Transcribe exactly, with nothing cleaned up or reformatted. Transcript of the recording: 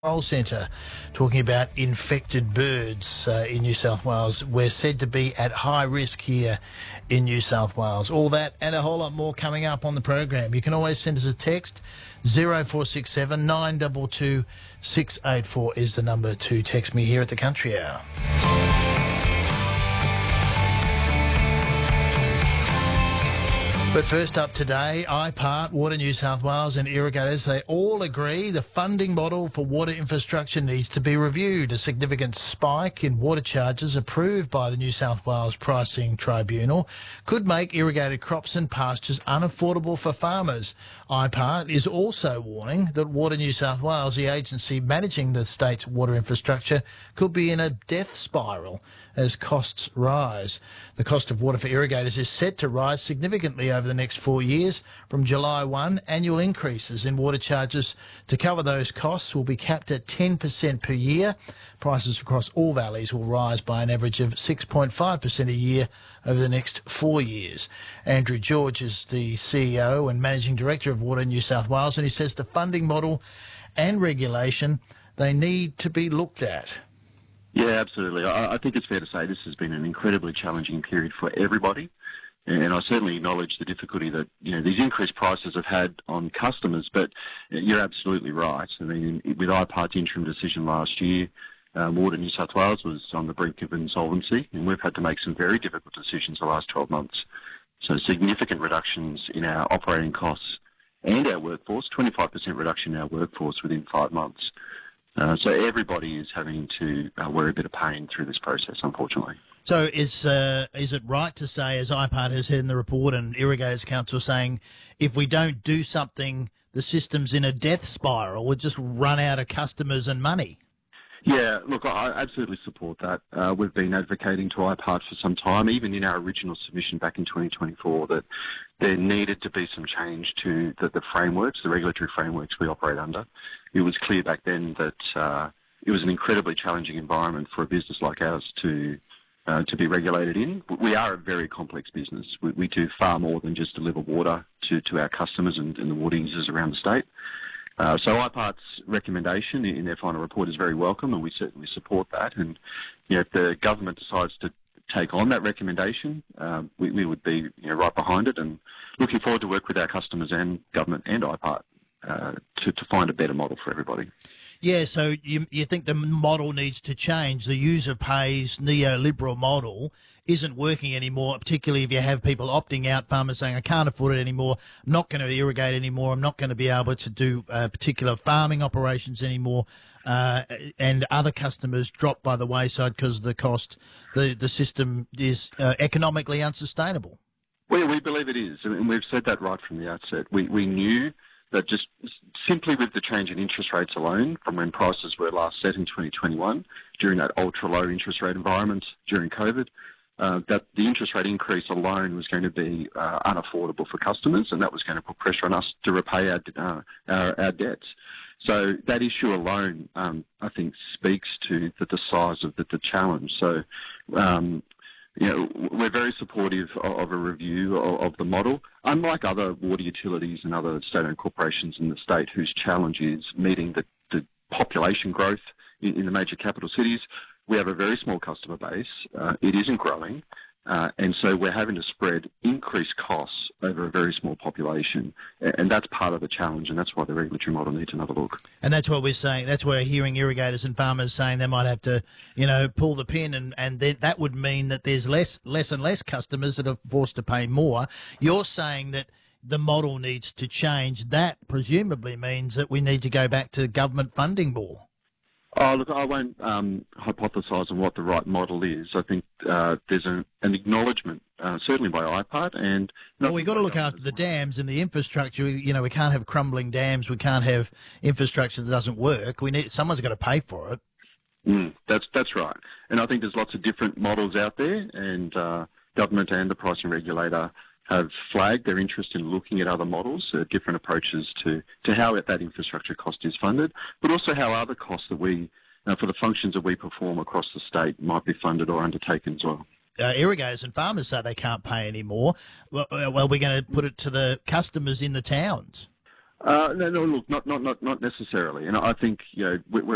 Control Centre talking about infected birds uh, in New South Wales. We're said to be at high risk here in New South Wales. All that and a whole lot more coming up on the program. You can always send us a text. zero four six seven nine two two six eight four is the number to text me here at the Country Hour. But first up today, I PART, Water New South Wales and irrigators, they all agree the funding model for water infrastructure needs to be reviewed. A significant spike in water charges approved by the New South Wales Pricing Tribunal could make irrigated crops and pastures unaffordable for farmers. I PART is also warning that Water New South Wales, the agency managing the state's water infrastructure, could be in a death spiral as costs rise. The cost of water for irrigators is set to rise significantly over the next four years. From July first, annual increases in water charges to cover those costs will be capped at ten percent per year. Prices across all valleys will rise by an average of six point five percent a year over the next four years. Andrew George is the C E O and Managing Director of Water New South Wales, and he says the funding model and regulation, they need to be looked at. Yeah, absolutely. I, I think it's fair to say this has been an incredibly challenging period for everybody, and I certainly acknowledge the difficulty that you know these increased prices have had on customers. But you're absolutely right. I mean, with I PART's interim decision last year, uh, Water New South Wales was on the brink of insolvency, and we've had to make some very difficult decisions the last twelve months. So significant reductions in our operating costs and our workforce, twenty-five percent reduction in our workforce within five months. Uh, so everybody is having to uh, wear a bit of pain through this process, unfortunately. So is uh, is it right to say, as I PART has said in the report and Irrigators Council saying, if we don't do something, the system's in a death spiral, we'll just run out of customers and money? Yeah, look, I absolutely support that. Uh, we've been advocating to I PART for some time, even in our original submission back in twenty twenty-four, that there needed to be some change to the, the frameworks, the regulatory frameworks we operate under. It was clear back then that uh, it was an incredibly challenging environment for a business like ours to uh, to be regulated in. We are a very complex business. We, we do far more than just deliver water to, to our customers and, and the water users around the state. Uh, so I PART's recommendation in their final report is very welcome, and we certainly support that. And you know, if the government decides to take on that recommendation, uh, we, we would be you know, right behind it, and looking forward to work with our customers and government and I PART uh, to, to find a better model for everybody. Yeah, so you you think the model needs to change. The user pays neoliberal model isn't working anymore, particularly if you have people opting out, farmers saying, I can't afford it anymore, I'm not going to irrigate anymore, I'm not going to be able to do uh, particular farming operations anymore, uh, and other customers drop by the wayside because of the cost. The, the system is uh, economically unsustainable. Well, we believe it is, and we've said that right from the outset. We, we knew that just simply with the change in interest rates alone from when prices were last set in twenty twenty-one, during that ultra-low interest rate environment during COVID, uh, that the interest rate increase alone was going to be uh, unaffordable for customers, and that was going to put pressure on us to repay our, uh, our, our debts. So that issue alone, um, I think, speaks to the, the size of the, the challenge. So, um, you know, we're very supportive of, of a review of, of the model. Unlike other water utilities and other state-owned corporations in the state whose challenge is meeting the, the population growth in, in the major capital cities, we have a very small customer base. Uh, it isn't growing. Uh, and so we're having to spread increased costs over a very small population. And that's part of the challenge, and that's why the regulatory model needs another look. And that's what we're saying. That's where we're hearing irrigators and farmers saying they might have to, you know, pull the pin, and, and then that would mean that there's less, less and less customers that are forced to pay more. You're saying that the model needs to change. That presumably means that we need to go back to government funding more. Oh, look, I won't um, hypothesise on what the right model is. I think uh, there's a, an acknowledgement, uh, certainly by I PART, and... Well, we've got to look after the dams and the infrastructure. You know, we can't have crumbling dams. We can't have infrastructure that doesn't work. We need Someone's got to pay for it. Mm, that's that's right. And I think there's lots of different models out there, and uh, government and the pricing regulator have flagged their interest in looking at other models, uh, different approaches to, to how that infrastructure cost is funded, but also how other costs that we, uh, for the functions that we perform across the state, might be funded or undertaken as well. Uh, irrigators and farmers say they can't pay anymore. Well, well we're going to put it to the customers in the towns. Uh, no, no, look, not, not, not, not necessarily. And I think, you know, we're